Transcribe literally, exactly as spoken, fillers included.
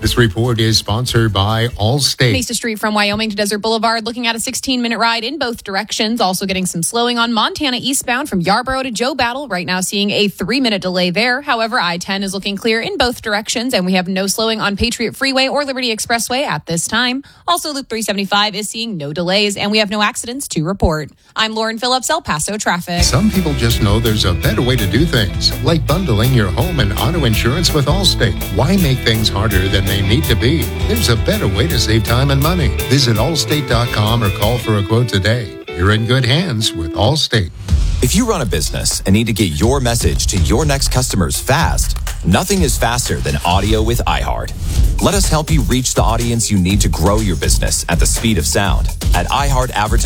This report is sponsored by Allstate. Mesa Street from Wyoming to Desert Boulevard, looking at a sixteen-minute ride in both directions. Also getting some slowing on Montana eastbound from Yarborough to Joe Battle. Right now seeing a three-minute delay there. However, I ten is looking clear in both directions, and we have no slowing on Patriot Freeway or Liberty Expressway at this time. Also, Loop three seventy-five is seeing no delays, and we have no accidents to report. I'm Lauren Phillips, El Paso Traffic. Some people just know there's a better way to do things, like bundling your home and auto insurance with Allstate. Why make things harder than they need to be? There's a better way to save time and money. Visit allstate dot com or call for a quote today. You're in good hands with Allstate. If you run a business and need to get your message to your next customers fast, nothing is faster than audio with iHeart. Let us help you reach the audience you need to grow your business at the speed of sound. At iHeart Advertising.